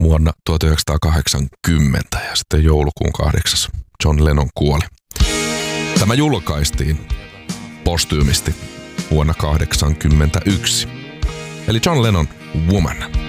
vuonna 1980 ja sitten joulukuun 8. John Lennon kuoli. Tämä julkaistiin postyymisti vuonna 1981. Eli John Lennon, Woman.